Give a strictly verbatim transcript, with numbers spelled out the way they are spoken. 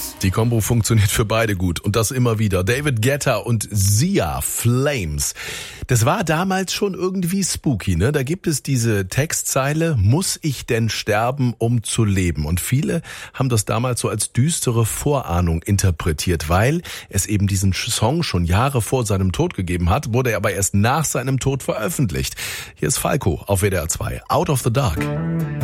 Die Kombo funktioniert für beide gut und das immer wieder. David Guetta und Sia, Flames. Das war damals schon irgendwie spooky, ne? Da gibt es diese Textzeile, muss ich denn sterben, um zu leben? Und viele haben das damals so als düstere Vorahnung interpretiert, weil es eben diesen Song schon Jahre vor seinem Tod gegeben hat, wurde er aber erst nach seinem Tod veröffentlicht. Hier ist Falco auf W D R zwei, Out of the Dark.